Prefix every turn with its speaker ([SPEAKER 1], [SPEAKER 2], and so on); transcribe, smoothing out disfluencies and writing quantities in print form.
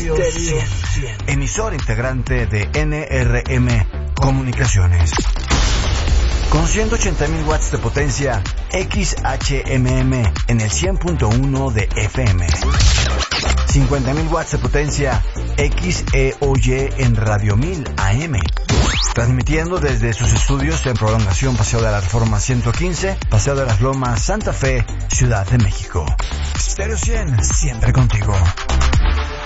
[SPEAKER 1] Stereo 100, emisor integrante de NRM Comunicaciones. Con 180.000 watts de potencia XHMM en el 100.1 de FM. 50.000 watts de potencia XEOY en Radio 1000 AM. Transmitiendo desde sus estudios en Prolongación Paseo de la Reforma 115, Paseo de las Lomas, Santa Fe, Ciudad de México. Stereo 100, siempre contigo.